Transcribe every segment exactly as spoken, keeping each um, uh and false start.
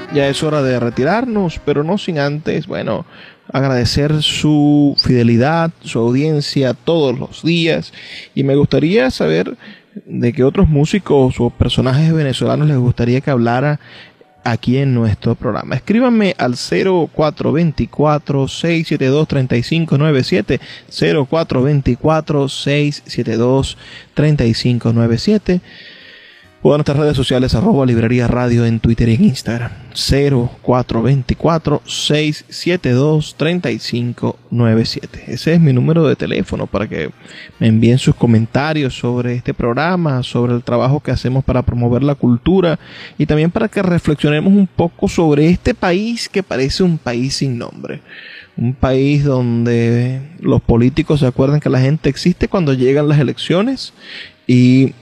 ya es hora de retirarnos, pero no sin antes, bueno, agradecer su fidelidad, su audiencia todos los días. Y me gustaría saber de qué otros músicos o personajes venezolanos les gustaría que hablara aquí en nuestro programa. Escríbanme al cero cuatro dos cuatro, seis siete dos, tres cinco nueve siete, cero cuatro dos cuatro, seis siete dos, tres cinco nueve siete, o a nuestras redes sociales arroba librería radio en Twitter y en Instagram, cero cuatro dos cuatro, seis siete dos, tres cinco nueve siete. Ese es mi número de teléfono para que me envíen sus comentarios sobre este programa, sobre el trabajo que hacemos para promover la cultura y también para que reflexionemos un poco sobre este país que parece un país sin nombre. Un país donde los políticos se acuerdan que la gente existe cuando llegan las elecciones y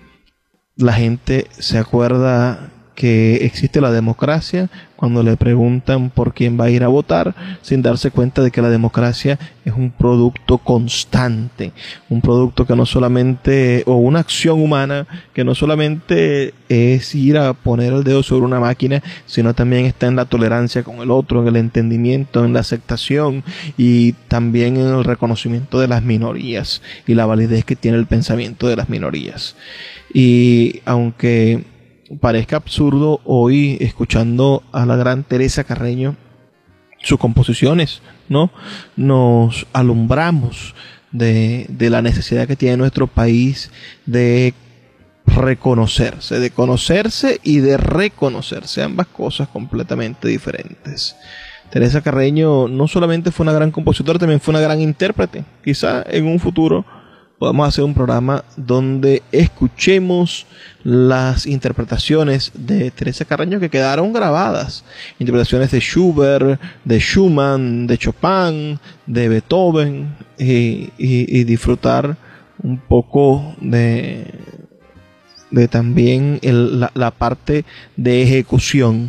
la gente se acuerda que existe la democracia cuando le preguntan por quién va a ir a votar, sin darse cuenta de que la democracia es un producto constante, un producto que no solamente, o una acción humana, que no solamente es ir a poner el dedo sobre una máquina, sino también está en la tolerancia con el otro, en el entendimiento, en la aceptación y también en el reconocimiento de las minorías y la validez que tiene el pensamiento de las minorías. Y aunque parezca absurdo, hoy escuchando a la gran Teresa Carreño, sus composiciones, ¿no? Nos alumbramos de, de la necesidad que tiene nuestro país de reconocerse, de conocerse y de reconocerse, ambas cosas completamente diferentes. Teresa Carreño no solamente fue una gran compositora, también fue una gran intérprete. Quizá en un futuro podamos hacer un programa donde escuchemos las interpretaciones de Teresa Carreño que quedaron grabadas. Interpretaciones de Schubert, de Schumann, de Chopin, de Beethoven, y, y, y disfrutar un poco de, de también el, la, la parte de ejecución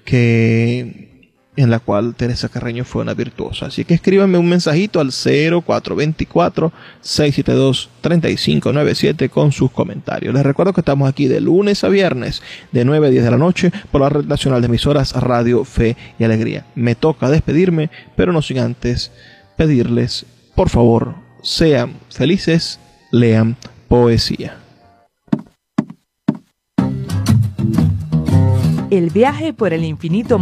que en la cual Teresa Carreño fue una virtuosa. Así que escríbanme un mensajito al cero cuatro dos cuatro, seis siete dos, tres cinco nueve siete con sus comentarios. Les recuerdo que estamos aquí de lunes a viernes, de nueve a diez de la noche, por la Red Nacional de Emisoras Radio Fe y Alegría. Me toca despedirme, pero no sin antes pedirles, por favor, sean felices, lean poesía. El viaje por el infinito